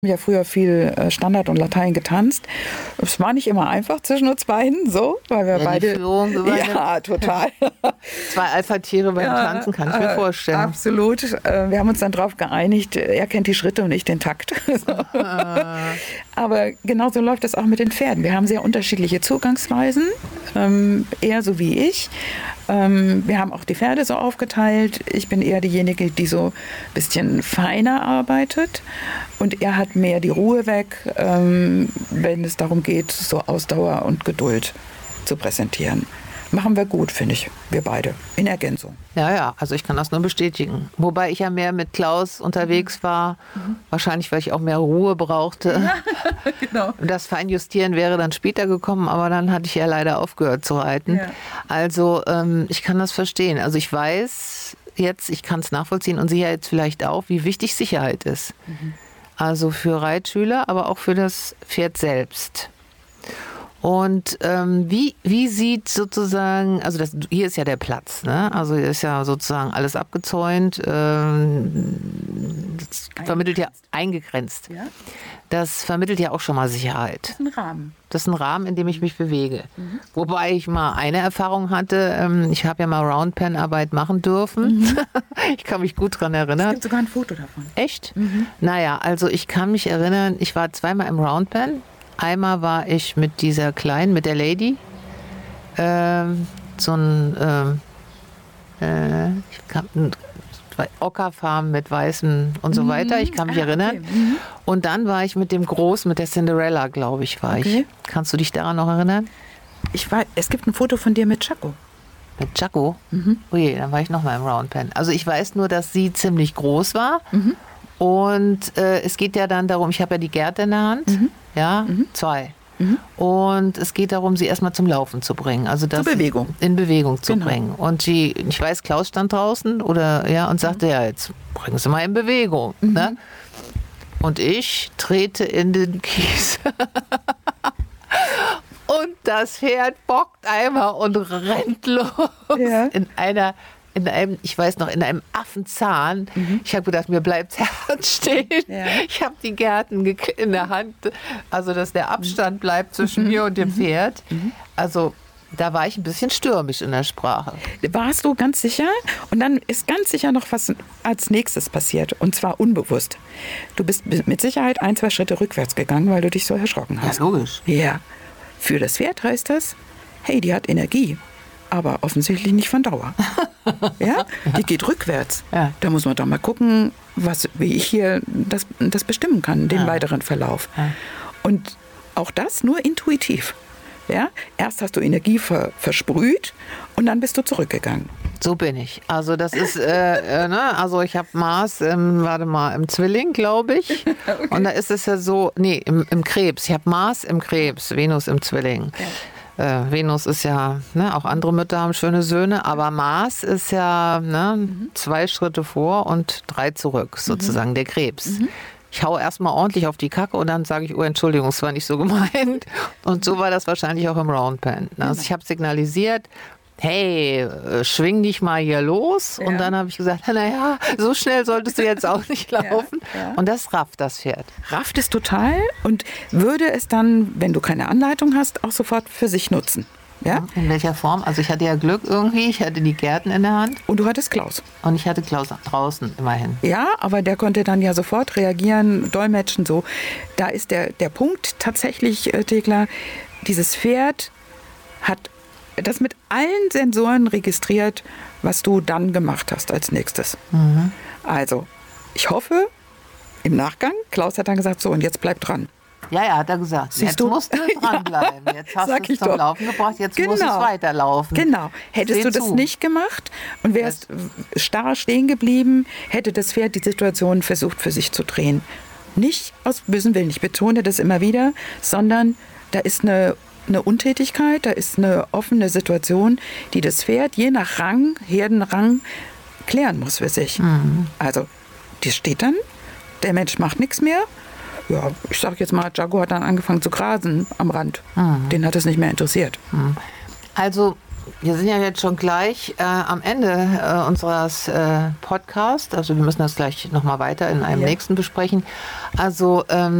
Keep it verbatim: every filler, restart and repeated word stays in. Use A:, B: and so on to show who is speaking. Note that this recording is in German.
A: Ja, früher viel Standard und Latein getanzt. Es war nicht immer einfach zwischen uns beiden, so, weil wir
B: ja,
A: beide.
B: Die Führung
A: ja, total.
B: Zwei Alpha-Tiere beim
A: ja,
B: Tanzen, kann ich mir
A: äh,
B: vorstellen.
A: Absolut. Wir haben uns dann darauf geeinigt, er kennt die Schritte und ich den Takt.
B: Ah.
A: Aber genauso läuft das auch mit den Pferden. Wir haben sehr unterschiedliche Zugangsweisen, ähm, eher so wie ich. Ähm, wir haben auch die Pferde so aufgeteilt. Ich bin eher diejenige, die so ein bisschen feiner arbeitet. Und er hat mehr die Ruhe weg, ähm, wenn es darum geht, so Ausdauer und Geduld zu präsentieren. Machen wir gut, finde ich, wir beide, in Ergänzung.
B: Ja, ja, also ich kann das nur bestätigen. Wobei ich ja mehr mit Klaus unterwegs war, mhm. wahrscheinlich, weil ich auch mehr Ruhe brauchte.
A: Ja, genau.
B: Das Feinjustieren wäre dann später gekommen, aber dann hatte ich ja leider aufgehört zu reiten. Ja. Also ähm, ich kann das verstehen. Also ich weiß jetzt, ich kann es nachvollziehen und Sie ja jetzt vielleicht auch, wie wichtig Sicherheit ist. Mhm. Also für Reitschüler, aber auch für das Pferd selbst. Und ähm, wie, wie sieht sozusagen, also das, hier ist ja der Platz, ne? Also hier ist ja sozusagen alles abgezäunt, ähm, das vermittelt ja eingegrenzt. Ja? Das vermittelt ja auch schon mal Sicherheit.
A: Das ist ein Rahmen.
B: Das ist ein Rahmen, in dem ich mich bewege. Mhm. Wobei ich mal eine Erfahrung hatte, ähm, ich habe ja mal Roundpen-Arbeit machen dürfen. Mhm. Ich kann mich gut dran erinnern.
A: Es gibt sogar ein Foto davon.
B: Echt? Mhm. Naja, also ich kann mich erinnern, ich war zweimal im Roundpen. Einmal war ich mit dieser Kleinen, mit der Lady, ähm, so ein, ähm, äh, ich kann, Ockerfarben mit weißem und so weiter, ich kann mich ah, erinnern. Okay. Mhm. Und dann war ich mit dem Großen, mit der Cinderella, glaube ich, war okay. ich. Kannst du dich daran noch erinnern?
A: Ich war, es gibt ein Foto von dir mit Chaco.
B: Mit Chaco? Mhm. Ui, dann war ich noch mal im Roundpen. Also ich weiß nur, dass sie ziemlich groß war. Mhm. Und äh, es geht ja dann darum, ich habe ja die Gerte in der Hand, mhm. ja, mhm. zwei. Mhm. Und es geht darum, sie erstmal zum Laufen zu bringen. Also das
A: Zur Bewegung.
B: In Bewegung zu
A: genau.
B: bringen. Und sie, ich weiß, Klaus stand draußen oder ja und sagte, mhm. ja, jetzt bringen Sie mal in Bewegung. Mhm. Ne? Und ich trete in den Kies. Und das Pferd bockt einmal und rennt los ja. in einer in einem, ich weiß noch, in einem Affenzahn. Mhm. Ich habe gedacht, mir bleibt das Herz stehen. Ja. Ich habe die Gärten in der Hand, also dass der Abstand bleibt zwischen mhm. mir und dem mhm. Pferd. Mhm. Also da war ich ein bisschen stürmisch in der Sprache.
A: Warst du ganz sicher? Und dann ist ganz sicher noch was als nächstes passiert. Und zwar unbewusst. Du bist mit Sicherheit ein, zwei Schritte rückwärts gegangen, weil du dich so erschrocken hast.
B: Ja, logisch.
A: Ja. Für das Pferd heißt das, hey, die hat Energie. Aber offensichtlich nicht von Dauer. Ja? Die geht rückwärts. Ja. Da muss man doch mal gucken, was, wie ich hier das, das bestimmen kann, den ja. weiteren Verlauf. Ja. Und auch das nur intuitiv. Ja? Erst hast du Energie ver, versprüht und dann bist du zurückgegangen.
B: So bin ich. Also das ist, äh, äh, ne? Also ich habe Mars, ähm, warte mal, im Zwilling, glaube ich. Okay. Und da ist es ja so, nee, im, im Krebs. Ich habe Mars im Krebs, Venus im Zwilling. Ja. Äh, Venus ist ja, ne, auch andere Mütter haben schöne Söhne, aber Mars ist ja ne, mhm. zwei Schritte vor und drei zurück, sozusagen, mhm. der Krebs. Mhm. Ich haue erstmal ordentlich auf die Kacke und dann sage ich, oh Entschuldigung, es war nicht so gemeint. Und so war das wahrscheinlich auch im Roundpen. Also ich habe signalisiert, hey, schwing dich mal hier los. Ja. Und dann habe ich gesagt, naja, so schnell solltest du jetzt auch nicht laufen. Ja, ja. Und das rafft das Pferd.
A: Rafft es total und würde es dann, wenn du keine Anleitung hast, auch sofort für sich nutzen. Ja?
B: In welcher Form? Also ich hatte ja Glück irgendwie, ich hatte die Gärten in der Hand.
A: Und du hattest Klaus.
B: Und ich hatte Klaus draußen, immerhin.
A: Ja, aber der konnte dann ja sofort reagieren, dolmetschen, so. Da ist der, der Punkt tatsächlich, äh, Thekla, dieses Pferd hat das mit allen Sensoren registriert, was du dann gemacht hast als nächstes. Mhm. Also, ich hoffe, im Nachgang, Klaus hat dann gesagt, so, und jetzt bleib dran.
B: Ja, ja, hat er gesagt.
A: Siehst
B: jetzt
A: du?
B: musst du dranbleiben. Jetzt hast du es zum doch. Laufen gebracht, jetzt
A: genau.
B: muss es weiterlaufen.
A: Genau. Hättest Seh du das zu. nicht gemacht und wärst das starr stehen geblieben, hätte das Pferd die Situation versucht, für sich zu drehen. Nicht aus bösem Willen, ich betone das immer wieder, sondern da ist eine eine Untätigkeit, da ist eine offene Situation, die das Pferd je nach Rang, Herdenrang, klären muss für sich. Mhm. Also, die steht dann, der Mensch macht nichts mehr. Ja, ich sag jetzt mal, Jago hat dann angefangen zu grasen am Rand. Mhm. Den hat es nicht mehr interessiert.
B: Mhm. Also, wir sind ja jetzt schon gleich äh, am Ende äh, unseres äh, Podcasts. Also wir müssen das gleich nochmal weiter in einem ja. nächsten besprechen. Also ähm,